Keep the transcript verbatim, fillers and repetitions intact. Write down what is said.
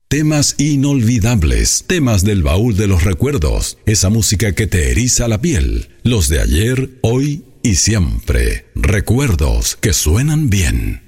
Temas inolvidables, temas del baúl de los recuerdos, esa música que te eriza la piel, los de ayer, hoy y siempre. Recuerdos que suenan bien.